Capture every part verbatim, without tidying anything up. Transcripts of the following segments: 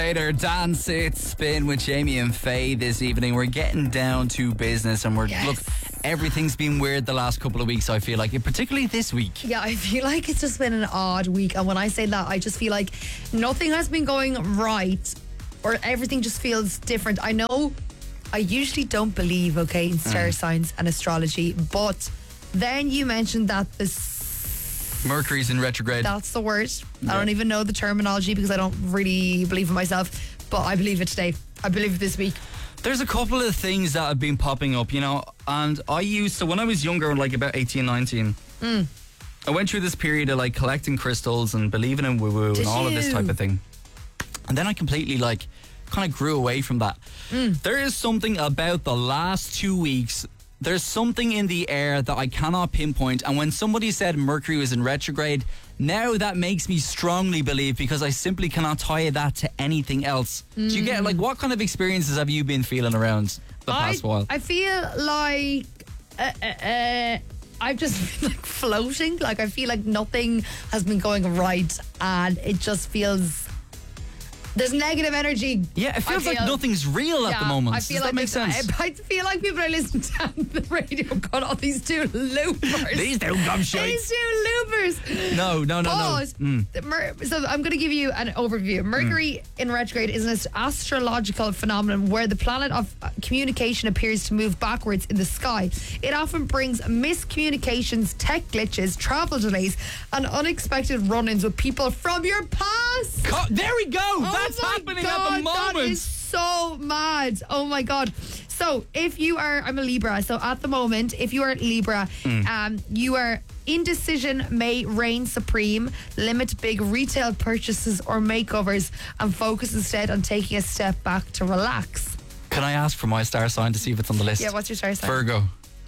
Retrograde, Dance It Spin with Jamie and Faye this evening. We're getting down to business and we're, yes. look, everything's been weird the last couple of weeks, I feel like, particularly this week. Yeah, I feel like it's just been an odd week. And when I say that, I just feel like nothing has been going right or everything just feels different. I know I usually don't believe, okay, in star mm. signs and astrology, but then you mentioned that this Mercury's in retrograde. That's the word. Yeah. I don't even know the terminology because I don't really believe it myself, but I believe it today. I believe it this week. There's a couple of things that have been popping up, you know, and I used to, when I was younger, like about eighteen, nineteen, mm. I went through this period of like collecting crystals and believing in woo-woo and all you? of this type of thing. And then I completely like kind of grew away from that. Mm. There is something about the last two weeks. There's something in the air that I cannot pinpoint. And when somebody said Mercury was in retrograde, now that makes me strongly believe because I simply cannot tie that to anything else. Mm. Do you get, like, what kind of experiences have you been feeling around the I, past while? I feel like uh, uh, uh, I've just been like floating. Like I feel like nothing has been going right and it just feels... There's negative energy. Yeah, it feels feel, like nothing's real at yeah, the moment. I feel Does like that make sense? I, I feel like people are listening to the radio got all these two loopers. These two gum shites. These two loopers. No, no, no, but, no. Mm. Mer- so I'm going to give you an overview. Mercury mm. in retrograde is an astrological phenomenon where the planet of communication appears to move backwards in the sky. It often brings miscommunications, tech glitches, travel delays, and unexpected run-ins with people from your past. Co- there we go. Oh That's happening God, at the moment. That is so mad. Oh my God. So if you are, I'm a Libra, so at the moment, if you are Libra, mm. um, you are indecision may reign supreme, limit big retail purchases or makeovers and focus instead on taking a step back to relax. Can I ask for my star sign to see if it's on the list? Yeah, what's your star sign? Virgo.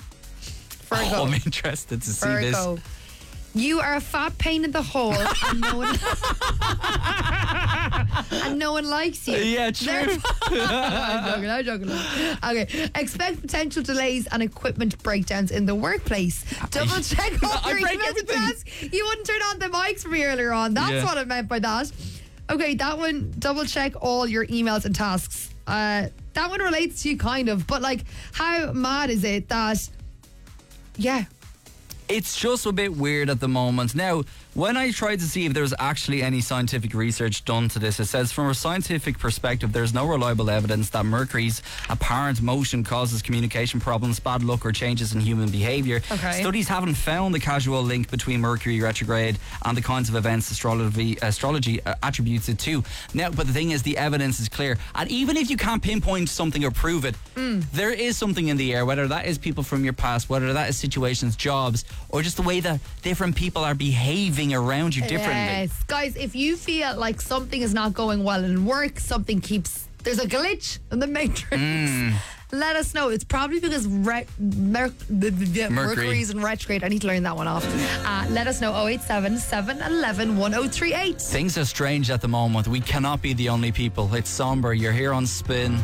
Virgo. Oh, I'm interested to see Virgo. this. You are a fat pain in the hole and no one and no one likes you. Yeah, true. I'm joking, I'm joking. Okay. Expect potential delays and equipment breakdowns in the workplace. Double check all your emails and tasks. You wouldn't turn on the mics for me earlier on. That's yeah. what I meant by that. Okay, that one, double check all your emails and tasks. Uh, that one relates to you kind of, but like, how mad is it that, yeah, it's just a bit weird at the moment. Now, when I tried to see if there was actually any scientific research done to this, it says from a scientific perspective, there's no reliable evidence that Mercury's apparent motion causes communication problems, bad luck, or changes in human behaviour. Okay. Studies haven't found the causal link between Mercury retrograde and the kinds of events astrology, astrology uh, attributes it to. Now, but the thing is, the evidence is clear. And even if you can't pinpoint something or prove it, mm. there is something in the air, whether that is people from your past, whether that is situations, jobs, or just the way that different people are behaving around you differently. Yes, guys, if you feel like something is not going well in work, something keeps, there's a glitch in the matrix, mm. let us know. It's probably because re- Mer- the, the, the Mercury. Mercury's in retrograde. I need to learn that one off. Uh, let us know. oh eight seven, seven one one, one oh three eight. Things are strange at the moment. We cannot be the only people. It's somber. You're here on Spin.